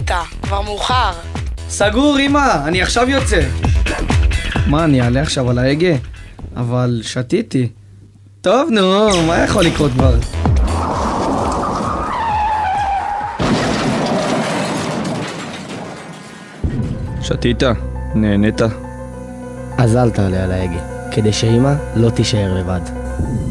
אותה, כבר מאוחר. סגור, אמא, אני עכשיו יוצא. מה, אני אעלה עכשיו על ההגה? אבל שתיתי. טוב, נו, מה יכול לקרות כבר? שתית? נהנית? אז אל תעלה על ההגה, כדי שאמא לא תישאר לבד.